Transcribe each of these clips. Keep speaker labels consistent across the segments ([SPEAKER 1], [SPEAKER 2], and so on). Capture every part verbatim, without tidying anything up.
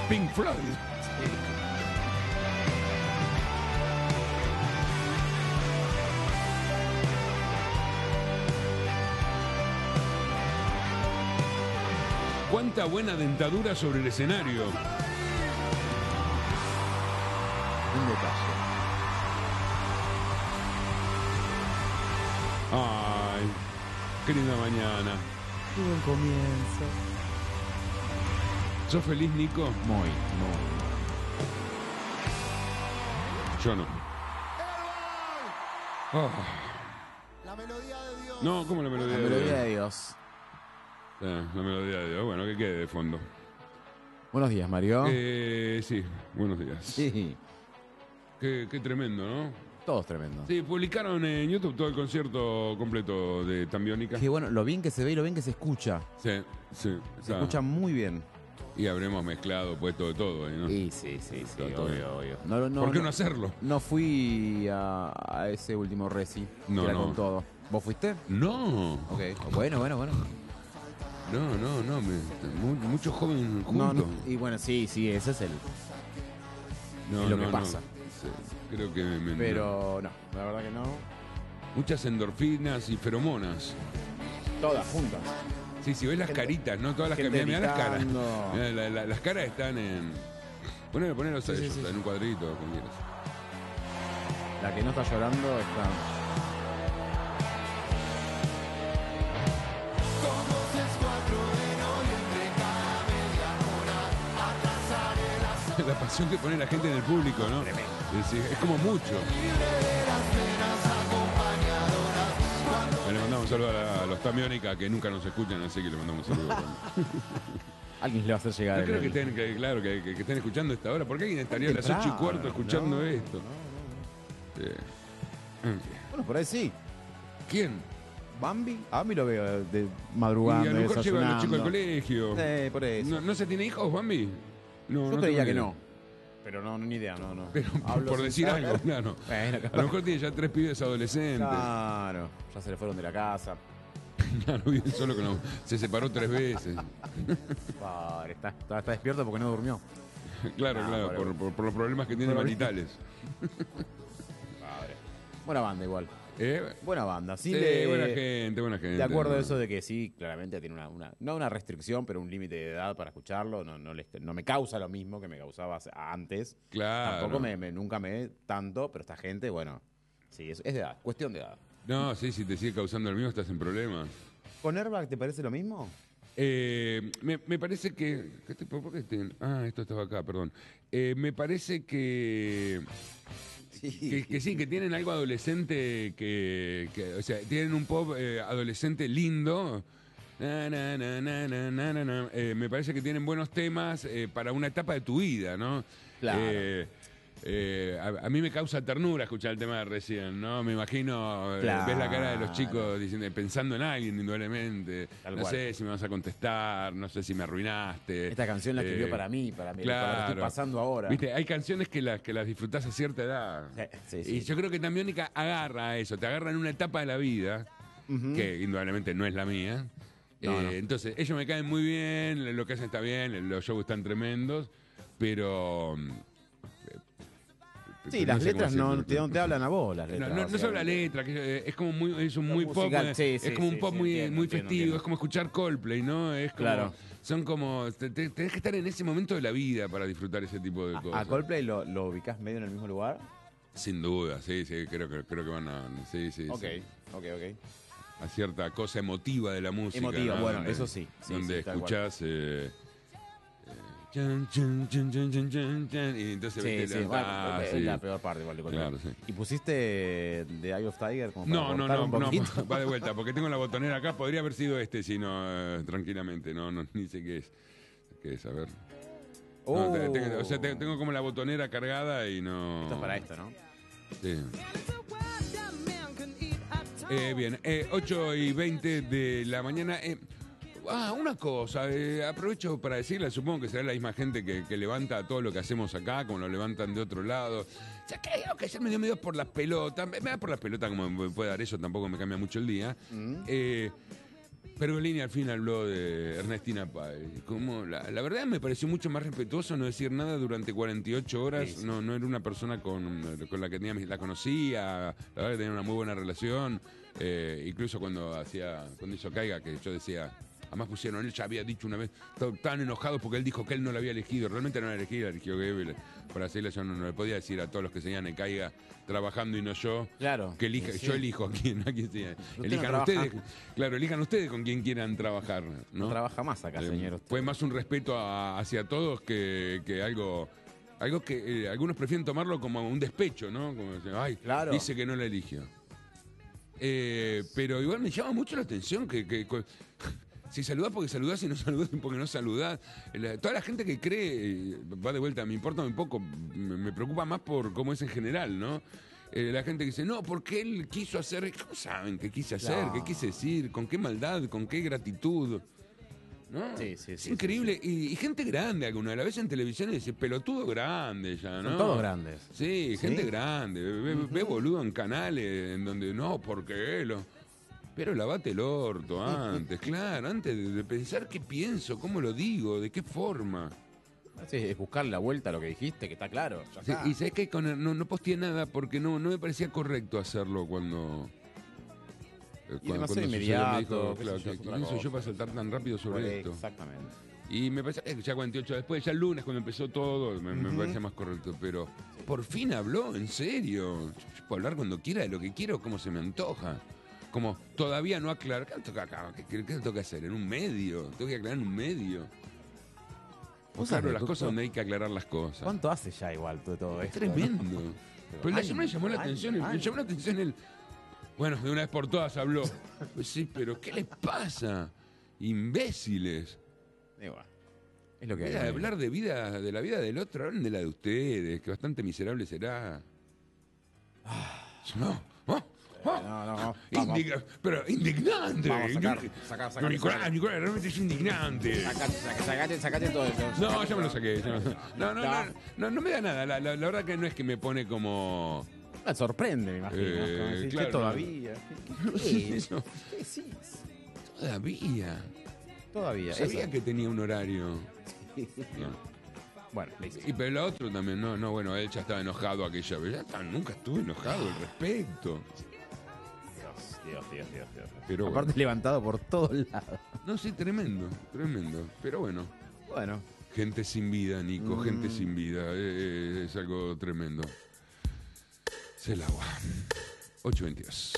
[SPEAKER 1] Pink Floyd. Cuánta buena dentadura sobre el escenario.
[SPEAKER 2] Un detalle.
[SPEAKER 1] Ay, qué linda mañana.
[SPEAKER 2] Qué buen comienzo.
[SPEAKER 1] ¿Sos feliz, Nico?
[SPEAKER 2] Muy, muy.
[SPEAKER 1] Yo no. Oh.
[SPEAKER 3] La melodía de Dios.
[SPEAKER 1] No, ¿cómo la melodía?
[SPEAKER 2] La melodía de Dios.
[SPEAKER 1] Ah, la melodía de Dios. Bueno, que quede de fondo.
[SPEAKER 2] Buenos días, Mario.
[SPEAKER 1] Eh, sí, buenos días.
[SPEAKER 2] Sí,
[SPEAKER 1] Qué, qué tremendo, ¿no?
[SPEAKER 2] todo es tremendo.
[SPEAKER 1] Sí, publicaron en YouTube todo el concierto completo de Tambiónica.
[SPEAKER 2] Qué bueno, lo bien que se ve y lo bien que se escucha.
[SPEAKER 1] Sí, sí.
[SPEAKER 2] Se
[SPEAKER 1] está.
[SPEAKER 2] escucha muy bien.
[SPEAKER 1] Y habremos mezclado, puesto de todo ahí, ¿no?
[SPEAKER 2] Y sí, sí, sí,
[SPEAKER 1] Todo, todo bien.
[SPEAKER 2] obvio, obvio. No, no,
[SPEAKER 1] ¿Por qué no,
[SPEAKER 2] no,
[SPEAKER 1] hacerlo?
[SPEAKER 2] no fui a, a ese último reci.
[SPEAKER 1] No,
[SPEAKER 2] que era
[SPEAKER 1] no.
[SPEAKER 2] con todo. ¿Vos fuiste?
[SPEAKER 1] No,
[SPEAKER 2] Ok. Bueno, bueno, bueno.
[SPEAKER 1] no, no, no. Me, mu- muchos jóvenes juntos.
[SPEAKER 2] No, no. Y bueno, sí, sí, ese es el.
[SPEAKER 1] No,
[SPEAKER 2] es lo
[SPEAKER 1] no,
[SPEAKER 2] que
[SPEAKER 1] no.
[SPEAKER 2] pasa.
[SPEAKER 1] Sí, creo que me, me-
[SPEAKER 2] Pero no, la verdad que no.
[SPEAKER 1] muchas endorfinas y feromonas.
[SPEAKER 2] Todas juntas.
[SPEAKER 1] Sí, si ves las
[SPEAKER 2] Gente-
[SPEAKER 1] caritas, ¿no? Todas las
[SPEAKER 2] gente
[SPEAKER 1] caras. Mirá las caras.
[SPEAKER 2] gritando.
[SPEAKER 1] Mirá, la- la- las caras están en. Ponelo, ponelo a
[SPEAKER 2] Sí, sí,
[SPEAKER 1] ellos,
[SPEAKER 2] sí.
[SPEAKER 1] en un cuadrito, como quieras.
[SPEAKER 2] La que no está llorando está.
[SPEAKER 1] La pasión que pone la gente en el público, ¿no? Es, es como mucho. Le mandamos un saludo a, la- a los Tamiónica que nunca nos escuchan, así que le mandamos un saludo.
[SPEAKER 2] Alguien le va a hacer llegar
[SPEAKER 1] No
[SPEAKER 2] el-
[SPEAKER 1] creo que estén, que, claro, que, que- que estén escuchando esta hora. ¿Por qué alguien estaría a las
[SPEAKER 2] Temprano,
[SPEAKER 1] ocho y cuarto escuchando
[SPEAKER 2] no,
[SPEAKER 1] esto? Eh,
[SPEAKER 2] Bueno, por ahí sí.
[SPEAKER 1] ¿Quién?
[SPEAKER 2] Bambi. A mí lo veo de
[SPEAKER 1] Y
[SPEAKER 2] madrugando,
[SPEAKER 1] a lo mejor llevan los chicos al
[SPEAKER 2] desayunando.
[SPEAKER 1] colegio.
[SPEAKER 2] Sí, por eso.
[SPEAKER 1] ¿No, ¿No se tiene hijos, Bambi? No,
[SPEAKER 2] Yo
[SPEAKER 1] no
[SPEAKER 2] creía
[SPEAKER 1] tengo
[SPEAKER 2] que
[SPEAKER 1] idea.
[SPEAKER 2] no. Pero no, ni idea, no, no.
[SPEAKER 1] Pero
[SPEAKER 2] Hablo
[SPEAKER 1] por
[SPEAKER 2] sin
[SPEAKER 1] decir
[SPEAKER 2] saber.
[SPEAKER 1] algo, claro.
[SPEAKER 2] Bueno,
[SPEAKER 1] A lo mejor tiene ya tres pibes adolescentes.
[SPEAKER 2] claro, ya se le fueron de la casa.
[SPEAKER 1] Claro, viven solo con la- Se separó tres veces.
[SPEAKER 2] Padre, está, está, está despierto porque no durmió.
[SPEAKER 1] Claro,
[SPEAKER 2] Ah,
[SPEAKER 1] claro,
[SPEAKER 2] bueno.
[SPEAKER 1] por, por- por los problemas que tiene
[SPEAKER 2] Pero-
[SPEAKER 1] maritales.
[SPEAKER 2] Padre. Buena banda igual.
[SPEAKER 1] ¿Eh?
[SPEAKER 2] Buena banda. Sí,
[SPEAKER 1] Sí,
[SPEAKER 2] le-
[SPEAKER 1] buena gente, buena gente.
[SPEAKER 2] De acuerdo a
[SPEAKER 1] ¿no?
[SPEAKER 2] eso de que sí, claramente tiene una, una no una restricción, pero un límite de edad para escucharlo. No, no, les- no me causa lo mismo que me causaba hace- antes.
[SPEAKER 1] Claro.
[SPEAKER 2] Tampoco me, me- nunca me tanto, pero esta gente, bueno, sí, es, es de edad, cuestión de edad.
[SPEAKER 1] No, sí, si te sigue causando el mismo estás en problemas.
[SPEAKER 2] ¿Con Airbag te parece lo mismo?
[SPEAKER 1] Eh, me, me parece que... ¿qué te- ¿Por qué te- Ah, esto estaba acá, perdón. Eh, me parece que...
[SPEAKER 2] Sí.
[SPEAKER 1] Que, que sí, que tienen algo adolescente que, que, o sea, tienen un pop eh, adolescente lindo. Na, na, na, na, na, na, na, na. Eh, me parece que tienen buenos temas eh, para una etapa de tu vida, ¿no?
[SPEAKER 2] Claro.
[SPEAKER 1] Eh, eh, a, a mí me causa ternura escuchar el tema de recién, ¿no? Me imagino, eh,
[SPEAKER 2] Claro.
[SPEAKER 1] ves la cara de los chicos diciendo, pensando en alguien, indudablemente.
[SPEAKER 2] Tal
[SPEAKER 1] no
[SPEAKER 2] cual.
[SPEAKER 1] sé si me vas a contestar, no sé si me arruinaste.
[SPEAKER 2] Esta canción la escribió
[SPEAKER 1] Eh,
[SPEAKER 2] para mí, para mí,
[SPEAKER 1] Claro.
[SPEAKER 2] para lo que estoy pasando ahora.
[SPEAKER 1] Viste, hay canciones que las, que las disfrutás a cierta edad.
[SPEAKER 2] Sí, sí, sí.
[SPEAKER 1] Y yo creo que Tambiónica agarra a eso, te agarra en una etapa de la vida,
[SPEAKER 2] Ujú.
[SPEAKER 1] que indudablemente no es la mía.
[SPEAKER 2] No,
[SPEAKER 1] Eh,
[SPEAKER 2] no.
[SPEAKER 1] Entonces, ellos me caen muy bien, lo que hacen está bien, los shows están tremendos, pero... mm,
[SPEAKER 2] Sí,
[SPEAKER 1] pero
[SPEAKER 2] las
[SPEAKER 1] sé cómo
[SPEAKER 2] letras no
[SPEAKER 1] decirlo.
[SPEAKER 2] te, no te hablan a vos, las
[SPEAKER 1] No,
[SPEAKER 2] letras.
[SPEAKER 1] no, no solo la
[SPEAKER 2] básicamente.
[SPEAKER 1] letra, que eh, es como muy, es un
[SPEAKER 2] Lo
[SPEAKER 1] muy pop,
[SPEAKER 2] musical,
[SPEAKER 1] eh,
[SPEAKER 2] sí,
[SPEAKER 1] es
[SPEAKER 2] sí,
[SPEAKER 1] como un
[SPEAKER 2] sí,
[SPEAKER 1] pop
[SPEAKER 2] sí,
[SPEAKER 1] muy,
[SPEAKER 2] entiendo,
[SPEAKER 1] muy
[SPEAKER 2] entiendo,
[SPEAKER 1] festivo,
[SPEAKER 2] entiendo.
[SPEAKER 1] es como escuchar Coldplay, ¿no? Es como,
[SPEAKER 2] Claro.
[SPEAKER 1] son como, te- te- tenés que estar en ese momento de la vida para disfrutar ese tipo de
[SPEAKER 2] A-
[SPEAKER 1] cosas.
[SPEAKER 2] ¿A Coldplay lo, lo ubicás medio en el mismo lugar?
[SPEAKER 1] Sin duda, sí, sí, creo que, creo que van a, sí, sí,
[SPEAKER 2] Ok,
[SPEAKER 1] sí,
[SPEAKER 2] ok, ok.
[SPEAKER 1] a cierta cosa emotiva de la música.
[SPEAKER 2] Emotiva,
[SPEAKER 1] ¿no?
[SPEAKER 2] bueno,
[SPEAKER 1] Donde-
[SPEAKER 2] eso sí, sí,
[SPEAKER 1] donde
[SPEAKER 2] sí, tal cual.
[SPEAKER 1] escuchás... Eh, eh, chan, chan, chan, chan, chan, chan, chan, y entonces
[SPEAKER 2] Sí,
[SPEAKER 1] viste,
[SPEAKER 2] sí,
[SPEAKER 1] la-
[SPEAKER 2] bueno,
[SPEAKER 1] ah,
[SPEAKER 2] es
[SPEAKER 1] sí.
[SPEAKER 2] la peor parte igual de Coldplay.
[SPEAKER 1] Claro, sí.
[SPEAKER 2] ¿Y pusiste The Eye of Tiger como para
[SPEAKER 1] No, no,
[SPEAKER 2] cortar
[SPEAKER 1] no,
[SPEAKER 2] un
[SPEAKER 1] no,
[SPEAKER 2] poquito?
[SPEAKER 1] va de vuelta, porque tengo la botonera acá, podría haber sido este, si no, eh, tranquilamente, no, no, ni sé qué es, qué es, a ver. No,
[SPEAKER 2] Oh.
[SPEAKER 1] te- te- o sea, te- tengo como la botonera cargada y no...
[SPEAKER 2] Esto es para esto, ¿no?
[SPEAKER 1] Sí. Eh, bien, eh, ocho y veinte de la mañana. Eh, ah, una cosa, eh, aprovecho para decirle, supongo que será la misma gente que, que levanta todo lo que hacemos acá, como lo levantan de otro lado. O sea, que hay algo que ayer me dio medio por las pelotas. Me, me da por las pelotas como me puede dar eso, tampoco me cambia mucho el día.
[SPEAKER 2] Mm.
[SPEAKER 1] Eh, Pergolini al fin habló de Ernestina Páez. Como la, la verdad me pareció mucho más respetuoso no decir nada durante cuarenta y ocho horas.
[SPEAKER 2] Sí, sí.
[SPEAKER 1] No, no era una persona con, con la que tenía, la conocía, la verdad que tenía una muy buena relación. Eh, incluso cuando hacía, cuando hizo Caiga, que yo decía, además pusieron, él ya había dicho una vez, estaban enojados porque él dijo que él no lo había elegido. Realmente no lo había elegido, la eligió Goebbels. Para hacerle, yo no, no le podía decir a todos los que seguían en Caiga trabajando y no yo.
[SPEAKER 2] Claro.
[SPEAKER 1] Que elija,
[SPEAKER 2] Sí, sí.
[SPEAKER 1] yo elijo a quién, a quién sea.
[SPEAKER 2] Usted
[SPEAKER 1] Elijan
[SPEAKER 2] no trabaja.
[SPEAKER 1] ustedes, claro, elijan ustedes con quién quieran trabajar. No,
[SPEAKER 2] No trabaja más acá,
[SPEAKER 1] Eh,
[SPEAKER 2] señor.
[SPEAKER 1] Fue más un respeto a- hacia todos que, que algo, algo que eh, algunos prefieren tomarlo como un despecho, ¿no? Como decir, ay,
[SPEAKER 2] Claro.
[SPEAKER 1] dice que no la eligió. Eh, pero igual me llama mucho la atención que, que- que- si saludás porque saludás y no saludás porque no saludás. La- toda la gente que cree, eh, va de vuelta, me importa muy poco, me, me preocupa más por cómo es en general, ¿no? Eh, la gente que dice, no, porque él quiso hacer, ¿cómo saben qué quise hacer?
[SPEAKER 2] No.
[SPEAKER 1] ¿Qué quise decir? ¿Con qué maldad? ¿Con qué gratitud? ¿No?
[SPEAKER 2] Sí, sí,
[SPEAKER 1] es
[SPEAKER 2] sí,
[SPEAKER 1] increíble. Y, y gente grande alguna. La ves en televisión y dice, pelotudo grande ya, ¿no?
[SPEAKER 2] Son todos grandes.
[SPEAKER 1] Sí,
[SPEAKER 2] ¿Sí?
[SPEAKER 1] gente grande. Ve, ve- ve boludo en canales en donde no, porque él. Pero lavate el orto antes, claro, antes de, de pensar qué pienso, cómo lo digo, de qué forma.
[SPEAKER 2] Sí, es buscar la vuelta a lo que dijiste, que está claro. Ya
[SPEAKER 1] Sí,
[SPEAKER 2] está.
[SPEAKER 1] y sabes que con el- no, no posteé nada porque no, no me parecía correcto hacerlo cuando. eh,
[SPEAKER 2] Y demasiado
[SPEAKER 1] sucedió. Me
[SPEAKER 2] inmediato,
[SPEAKER 1] dijo,
[SPEAKER 2] qué
[SPEAKER 1] claro,
[SPEAKER 2] sé yo,
[SPEAKER 1] que-
[SPEAKER 2] es
[SPEAKER 1] ¿quién
[SPEAKER 2] otra
[SPEAKER 1] soy yo
[SPEAKER 2] cosa.
[SPEAKER 1] para saltar tan rápido sobre esto?
[SPEAKER 2] Exactamente.
[SPEAKER 1] Y me parece que ya cuarenta y ocho después, ya el lunes cuando empezó todo, me, me
[SPEAKER 2] Ujú.
[SPEAKER 1] parecía más correcto. Pero por fin habló, en serio. Yo, yo puedo hablar cuando quiera de lo que quiero, como se me antoja. Como todavía no aclarar. ¿Qué toca acá? ¿Qué, qué, qué tengo que hacer? ¿En un medio? ¿Tengo que aclarar en un medio?
[SPEAKER 2] Vos
[SPEAKER 1] Claro,
[SPEAKER 2] sabés,
[SPEAKER 1] las
[SPEAKER 2] tú-
[SPEAKER 1] cosas donde hay que aclarar las cosas.
[SPEAKER 2] ¿Cuánto hace ya igual todo, todo
[SPEAKER 1] Es
[SPEAKER 2] esto?
[SPEAKER 1] tremendo.
[SPEAKER 2] ¿no?
[SPEAKER 1] Pero
[SPEAKER 2] Años,
[SPEAKER 1] ayer me llamó la
[SPEAKER 2] años,
[SPEAKER 1] atención, el- me
[SPEAKER 2] años.
[SPEAKER 1] llamó la atención el. Bueno, de una vez por todas habló. Pues sí, pero ¿qué les pasa? Imbéciles.
[SPEAKER 2] Y bueno, es lo que
[SPEAKER 1] En
[SPEAKER 2] hay.
[SPEAKER 1] vez de hablar de vida, de la vida del otro, hablen de la de ustedes, que bastante miserable será. No, oh, oh.
[SPEAKER 2] No, no, no. Vamos.
[SPEAKER 1] Indigna- pero indignante.
[SPEAKER 2] Vamos, sacar, sacar, sacar,
[SPEAKER 1] No, Nicolás,
[SPEAKER 2] sacar.
[SPEAKER 1] Nicolás, realmente es indignante.
[SPEAKER 2] Sacate, sacate, sacate, sacate todo eso.
[SPEAKER 1] No, ya me lo saqué. ya me- No, no, no, no, no me da nada. La, la- la verdad que no es que me pone como.
[SPEAKER 2] Me sorprende, me imagino.
[SPEAKER 1] Eh,
[SPEAKER 2] ¿no? Como decir,
[SPEAKER 1] claro,
[SPEAKER 2] ¿qué todavía? ¿Qué-
[SPEAKER 1] No
[SPEAKER 2] qué
[SPEAKER 1] sé
[SPEAKER 2] es?
[SPEAKER 1] eso.
[SPEAKER 2] ¿Qué decís?
[SPEAKER 1] Todavía.
[SPEAKER 2] Todavía.
[SPEAKER 1] Sabía
[SPEAKER 2] eso.
[SPEAKER 1] que tenía un horario. No.
[SPEAKER 2] Bueno, listo.
[SPEAKER 1] Y pero el otro también, no, no, bueno, él ya estaba enojado aquella vez. Ya está, nunca estuve enojado al respecto.
[SPEAKER 2] Dios, Dios, Dios, Dios, Dios.
[SPEAKER 1] Pero
[SPEAKER 2] Aparte
[SPEAKER 1] bueno.
[SPEAKER 2] levantado por todos lados.
[SPEAKER 1] No, sí, tremendo, tremendo. Pero bueno,
[SPEAKER 2] Bueno,
[SPEAKER 1] gente sin vida, Nico,
[SPEAKER 2] Mm.
[SPEAKER 1] gente sin vida. eh, eh, es algo tremendo. Se el agua. ocho veintidós.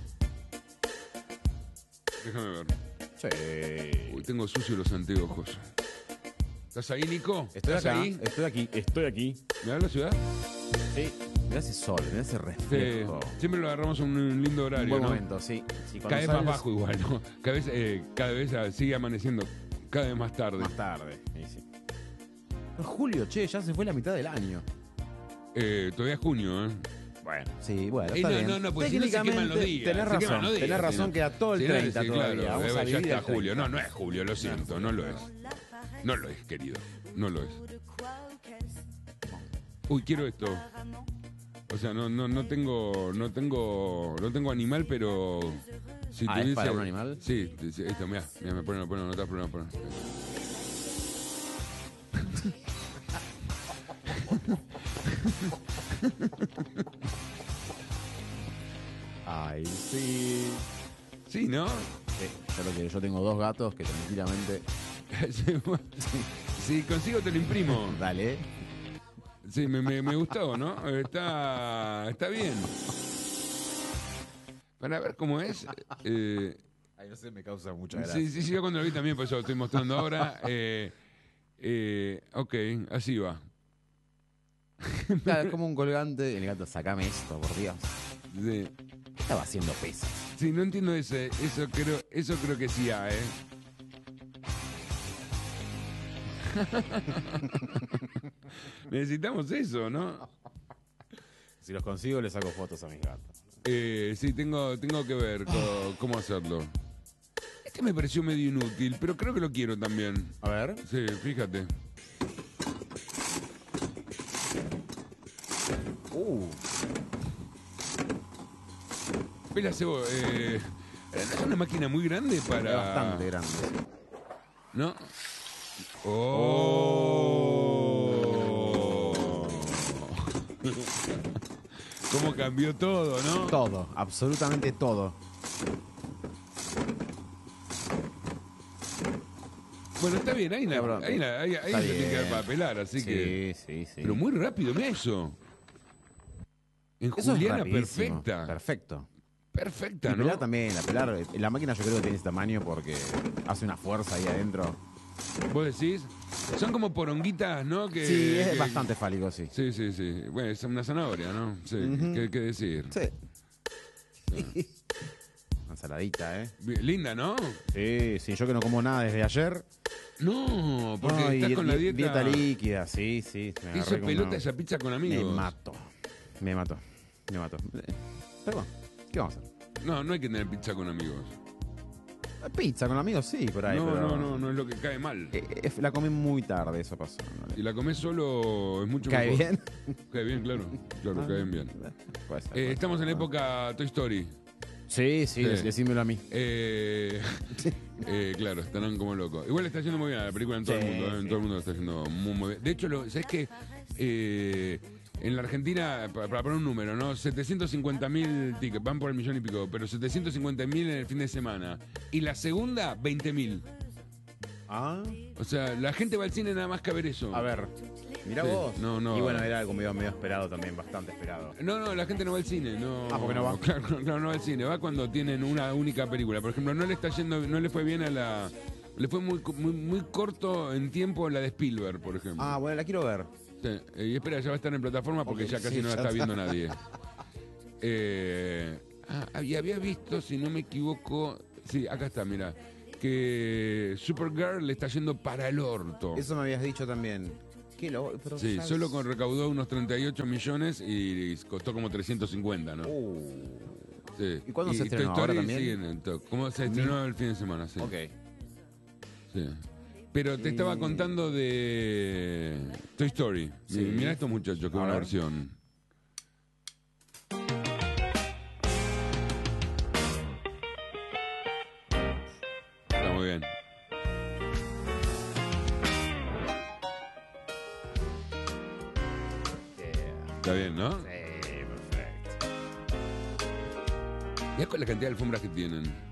[SPEAKER 1] Déjame ver.
[SPEAKER 2] sí.
[SPEAKER 1] Uy, tengo sucios los anteojos. ¿Estás ahí, Nico?
[SPEAKER 2] Estoy
[SPEAKER 1] ¿Estás
[SPEAKER 2] acá,
[SPEAKER 1] ahí?
[SPEAKER 2] estoy aquí, estoy aquí.
[SPEAKER 1] ¿Me da la ciudad?
[SPEAKER 2] Sí. Mirá ese sol, mirá ese
[SPEAKER 1] Sí.
[SPEAKER 2] reflejo.
[SPEAKER 1] Siempre lo agarramos en un lindo
[SPEAKER 2] Un
[SPEAKER 1] horario,
[SPEAKER 2] buen
[SPEAKER 1] ¿no?
[SPEAKER 2] momento, sí. Sí, cuando
[SPEAKER 1] Cada vez más
[SPEAKER 2] sales-
[SPEAKER 1] bajo igual, ¿no? Cada vez, eh, cada vez ah, sigue amaneciendo cada vez más tarde.
[SPEAKER 2] Más tarde. Sí, sí. Pero julio, che, ya se fue la mitad del año.
[SPEAKER 1] Eh, todavía es junio, ¿eh?
[SPEAKER 2] Bueno, sí, bueno,
[SPEAKER 1] Y
[SPEAKER 2] está
[SPEAKER 1] no,
[SPEAKER 2] bien.
[SPEAKER 1] no, no, pues si no se queman los
[SPEAKER 2] Técnicamente,
[SPEAKER 1] días.
[SPEAKER 2] Tenés
[SPEAKER 1] se queman
[SPEAKER 2] razón,
[SPEAKER 1] los días,
[SPEAKER 2] tenés
[SPEAKER 1] si
[SPEAKER 2] razón,
[SPEAKER 1] no.
[SPEAKER 2] queda todo el
[SPEAKER 1] Si no,
[SPEAKER 2] treinta
[SPEAKER 1] sí,
[SPEAKER 2] todavía.
[SPEAKER 1] claro,
[SPEAKER 2] Vamos
[SPEAKER 1] eh,
[SPEAKER 2] a
[SPEAKER 1] ya
[SPEAKER 2] vivir
[SPEAKER 1] está
[SPEAKER 2] el treinta.
[SPEAKER 1] julio. No, no es julio, lo siento, no lo es. No lo es, querido. No lo es. Uy, quiero esto. O sea, no, no, no tengo, no tengo, no tengo animal, pero si
[SPEAKER 2] Ah, ¿es
[SPEAKER 1] tuviese-
[SPEAKER 2] para un animal?
[SPEAKER 1] Sí, sí, esto, mira, mira, me pone, me pone, no te problema, pone.
[SPEAKER 2] Ay, sí.
[SPEAKER 1] Sí, ¿no?
[SPEAKER 2] Sí, yo lo quiero. Yo tengo dos gatos que tranquilamente.
[SPEAKER 1] Si consigo te lo imprimo.
[SPEAKER 2] Dale.
[SPEAKER 1] Sí, me, me, me gustó, ¿no? Está, está bien. Para ver cómo es. Eh,
[SPEAKER 2] Ay, no sé, me causa mucha
[SPEAKER 1] sí, sí, sí, yo cuando lo vi también, por eso lo estoy mostrando ahora. Eh, eh, ok, así va.
[SPEAKER 2] Claro, es como un colgante. El gato, sacame esto, por Dios.
[SPEAKER 1] Sí,
[SPEAKER 2] ¿Qué estaba haciendo pesas?
[SPEAKER 1] sí, no entiendo ese. Eso creo, eso creo que sí hay, ¿eh? Necesitamos eso, ¿no?
[SPEAKER 2] Si los consigo, les saco fotos a mis gatos.
[SPEAKER 1] Eh, sí, tengo, tengo que ver co- cómo hacerlo. Este me pareció medio inútil, pero creo que lo quiero también.
[SPEAKER 2] A ver.
[SPEAKER 1] Sí, fíjate.
[SPEAKER 2] Uh.
[SPEAKER 1] Pela cebo, eh, Es una máquina muy grande para...
[SPEAKER 2] Es bastante grande.
[SPEAKER 1] ¿No? ¡Oh! ¿Cómo cambió todo, no?
[SPEAKER 2] Todo, absolutamente todo.
[SPEAKER 1] Bueno, está bien, hay una,
[SPEAKER 2] Está
[SPEAKER 1] hay una, hay, hay
[SPEAKER 2] Está
[SPEAKER 1] una tiene que dar
[SPEAKER 2] bien.
[SPEAKER 1] para pelar, así
[SPEAKER 2] Sí,
[SPEAKER 1] que...
[SPEAKER 2] sí, sí.
[SPEAKER 1] Pero muy rápido, mira eso. En
[SPEAKER 2] Eso es
[SPEAKER 1] Juliana,
[SPEAKER 2] rapidísimo.
[SPEAKER 1] perfecta.
[SPEAKER 2] Perfecto.
[SPEAKER 1] Perfecta,
[SPEAKER 2] La
[SPEAKER 1] ¿no?
[SPEAKER 2] pelar también, la pelar, la máquina yo creo que tiene ese tamaño porque hace una fuerza ahí adentro.
[SPEAKER 1] ¿Vos decís? Son como poronguitas, ¿no? Que,
[SPEAKER 2] Sí, es
[SPEAKER 1] que-
[SPEAKER 2] bastante fálico, sí.
[SPEAKER 1] Sí, sí, sí. Bueno, es una zanahoria, ¿no? Sí,
[SPEAKER 2] Ujú.
[SPEAKER 1] ¿qué, qué decir?
[SPEAKER 2] Sí. Una ensaladita, ¿eh?
[SPEAKER 1] Bien, linda, ¿no?
[SPEAKER 2] Sí, sí, yo que no como nada desde ayer.
[SPEAKER 1] No, porque
[SPEAKER 2] No, y
[SPEAKER 1] estás con la
[SPEAKER 2] di-
[SPEAKER 1] dieta...
[SPEAKER 2] líquida, sí, sí. Me
[SPEAKER 1] Hizo
[SPEAKER 2] agarré con
[SPEAKER 1] pelota
[SPEAKER 2] una-
[SPEAKER 1] esa pizza con
[SPEAKER 2] Me
[SPEAKER 1] amigos.
[SPEAKER 2] mato. Me mato. Me mato. Pero bueno, ¿qué vamos a hacer?
[SPEAKER 1] No, no hay que tener pizza con amigos.
[SPEAKER 2] Pizza con amigos, sí, por ahí.
[SPEAKER 1] No,
[SPEAKER 2] pero...
[SPEAKER 1] no, no, no es lo que cae mal.
[SPEAKER 2] Eh, eh, la comí muy tarde, eso pasó. ¿no?
[SPEAKER 1] Y la comés solo es mucho
[SPEAKER 2] ¿Cae
[SPEAKER 1] mejor.
[SPEAKER 2] bien?
[SPEAKER 1] Cae bien, claro. Claro, caen bien.
[SPEAKER 2] Puede ser,
[SPEAKER 1] Eh,
[SPEAKER 2] puede
[SPEAKER 1] estamos
[SPEAKER 2] ser.
[SPEAKER 1] en la época Toy Story.
[SPEAKER 2] Sí, sí,
[SPEAKER 1] Sí.
[SPEAKER 2] decímelo a mí.
[SPEAKER 1] Eh, eh, claro, estarán como locos. Igual está yendo muy bien la película en todo
[SPEAKER 2] Sí,
[SPEAKER 1] el mundo. ¿eh? En
[SPEAKER 2] sí.
[SPEAKER 1] todo el mundo lo está yendo muy, muy bien. De hecho, lo, ¿sabes qué? Eh, en la Argentina, para, para poner un número, ¿no? setecientos cincuenta mil tickets, van por el millón y pico, pero setecientos cincuenta mil en el fin de semana. Y la segunda, veinte mil.
[SPEAKER 2] Ah,
[SPEAKER 1] O sea, la gente va al cine nada más que a ver eso.
[SPEAKER 2] a ver. Mirá
[SPEAKER 1] Sí,
[SPEAKER 2] vos.
[SPEAKER 1] no, no.
[SPEAKER 2] Y bueno, era algo medio, medio esperado también, bastante esperado.
[SPEAKER 1] No, no, la gente no va al cine, no.
[SPEAKER 2] Ah, ¿por qué no va?
[SPEAKER 1] Claro, claro, no va al cine, va cuando tienen una única película. Por ejemplo, no le está yendo, no le fue bien a la. Le fue muy, muy, muy corto en tiempo la de Spielberg, por ejemplo.
[SPEAKER 2] Ah, bueno, la quiero ver.
[SPEAKER 1] Sí, eh, y espera, ya va a estar en plataforma porque
[SPEAKER 2] Ok,
[SPEAKER 1] ya casi
[SPEAKER 2] sí,
[SPEAKER 1] no la
[SPEAKER 2] ya
[SPEAKER 1] está
[SPEAKER 2] está.
[SPEAKER 1] viendo nadie. Eh, ah, había, había visto, si no me equivoco. Sí, acá está, mira. Que Supergirl le está yendo para el orto.
[SPEAKER 2] Eso me habías dicho también. ¿Qué lo? Pero
[SPEAKER 1] Sí,
[SPEAKER 2] ya
[SPEAKER 1] solo
[SPEAKER 2] es-
[SPEAKER 1] con recaudó unos treinta y ocho millones y costó como trescientos cincuenta, ¿no?
[SPEAKER 2] Uh,
[SPEAKER 1] Sí.
[SPEAKER 2] ¿Y cuándo se estrenó?
[SPEAKER 1] Toy Story
[SPEAKER 2] ¿Ahora también?
[SPEAKER 1] sigue en el top. ¿Cómo se estrenó el fin de semana? Sí.
[SPEAKER 2] ok.
[SPEAKER 1] Sí. Pero te estaba
[SPEAKER 2] Y-
[SPEAKER 1] contando de Toy Story.
[SPEAKER 2] Sí.
[SPEAKER 1] Mira estos muchachos, que
[SPEAKER 2] A
[SPEAKER 1] una
[SPEAKER 2] ver.
[SPEAKER 1] versión. Está muy bien. Está bien, ¿no?
[SPEAKER 2] Sí, perfecto.
[SPEAKER 1] Mirá con la cantidad de alfombras que tienen.